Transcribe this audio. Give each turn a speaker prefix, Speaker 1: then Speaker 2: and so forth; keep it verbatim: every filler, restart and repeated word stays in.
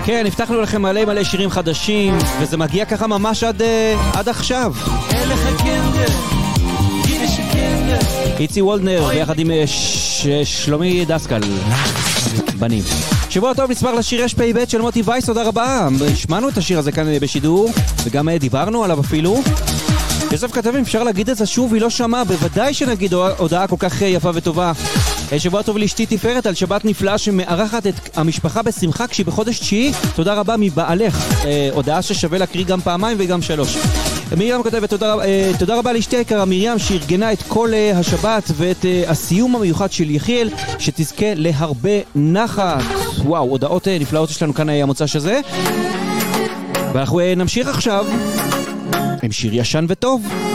Speaker 1: כן, הבטחנו לכם מלא מלא שירים חדשים, וזה מגיע ככה ממש עד, עד עכשיו. איצי וולדנר ביחד עם ש... שלומי דסקל בנים. שבוע טוב, נשמח לשיר רשפי בית של מוטי וייס, תודה רבה. שמענו את השיר הזה כאן בשידור, וגם דיברנו עליו אפילו. יוסף כתבים, אפשר להגיד את זה שוב, היא לא שמעה, בוודאי שנגיד הודעה כל כך יפה וטובה. שבוע טוב לאשתי תפארת על שבת נפלאה שמארחת את המשפחה בשמחה כשהיא בחודש תשיעי. תודה רבה מבעלך. אה, הודעה ששווה להקריא גם פעמיים וגם שלוש. מרים כותבת, תודה, אה, תודה רבה לאשתי היקרה מרים שארגנה את כל אה, השבת ואת אה, הסיום המיוחד של יחיאל, שתזכה להרבה נחת. וואו, הודעות אה, נפלאות יש לנו כאן אה, המוצ"ש הזה. ואנחנו אה, נמשיך עכשיו עם שיר ישן וטוב.